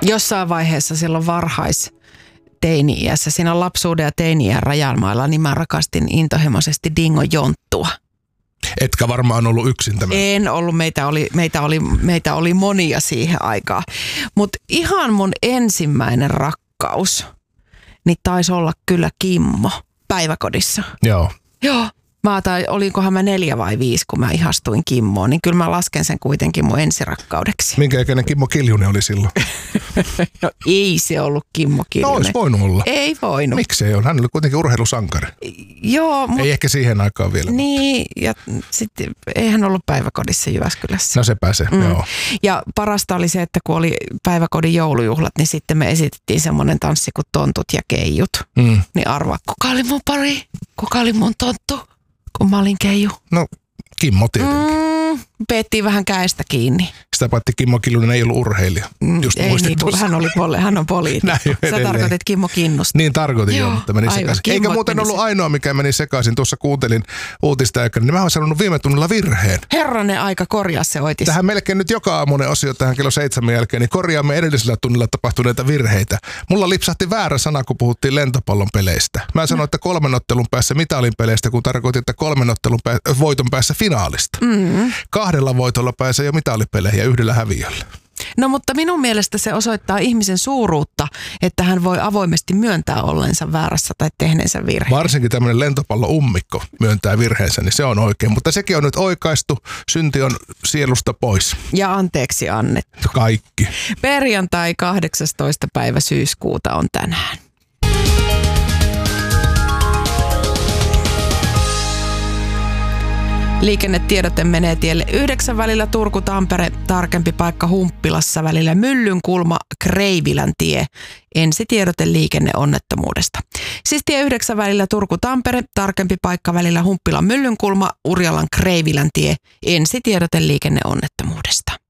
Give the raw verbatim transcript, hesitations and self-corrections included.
Jossain vaiheessa silloin varhais teini-iässä, siinä lapsuuden ja teini-iän rajamailla, niin mä rakastin intohimoisesti Dingo Jonttua. Etkä varmaan ollut yksin tämä. En ollut, meitä oli, meitä oli, meitä oli monia siihen aikaan. Mutta ihan mun ensimmäinen rakkaus, niin taisi olla kyllä Kimmo päiväkodissa. Joo. Joo. Mä tai olinkohan mä neljä vai viisi, kun mä ihastuin Kimmoon, niin kyllä mä lasken sen kuitenkin mun ensirakkaudeksi. Minkä ikäinen Kimmo Kiljunen oli silloin? No ei se ollut Kimmo Kiljunen. No olisi voinut olla. Ei voinut. Miksei ole? Hän oli kuitenkin urheilusankari. Joo. Mut... Ei ehkä siihen aikaan vielä. Niin, ja sitten eihän ollut päiväkodissa Jyväskylässä. No se pääsee, mm. joo. Ja parasta oli se, että kun oli päiväkodin joulujuhlat, niin sitten me esitettiin semmoinen tanssi kuin Tontut ja Keijut. Mm. Niin arvaa, kuka oli mun pari? Kuka oli mun tonttu? Kun mä olin Keiju. No, Kimmo tietenkin. Mm, peettiin vähän käestä kiinni. Sitä paitsi Kimmo Kiljunen ei ollut urheilija. Just ei niin, hän, oli poli, hän on poliitikko. Sä tarkoitit Kimmo Kinnusta. Niin tarkoitin joo, mutta meni sekaisin. Eikä muuten ollut ainoa, mikä meni sekaisin. Tuossa kuuntelin uutista aikana, niin mä oon sanonut viime tunnilla virheen. Herranen aika, korjaa se oitis. Tähän melkein nyt joka aamunen osio tähän kello seitsemän jälkeen, niin korjaamme edellisellä tunnilla tapahtuneita virheitä. Mulla lipsahti väärä sana, kun puhuttiin lentopallon peleistä. Mä sanoin, että kolmen ottelun päässä mitalin peleistä, kun tarkoitin, että kolmen ottelun pää- voiton päässä finaalista. Mm. Kahdella voitolla pääsee jo mitalipeleihin ja yhdellä häviöllä. No mutta minun mielestä se osoittaa ihmisen suuruutta, että hän voi avoimesti myöntää ollensa väärässä tai tehneensä virheen. Varsinkin tämmöinen lentopallo-ummikko myöntää virheensä, niin se on oikein. Mutta sekin on nyt oikaistu, synti on sielusta pois. Ja anteeksi annettu. Kaikki. Perjantai kahdeksastoista päivä syyskuuta on tänään. Liikennetiedote menee tielle yhdeksän välillä Turku-Tampere, tarkempi paikka Humppilassa välillä Myllynkulma, Kreivilän tie. Ensitiedote liikenneonnettomuudesta. Siis tie yhdeksän välillä Turku-Tampere, tarkempi paikka välillä Humppilan Myllynkulma, Urjalan Kreivilän tie. Ensitiedote liikenneonnettomuudesta.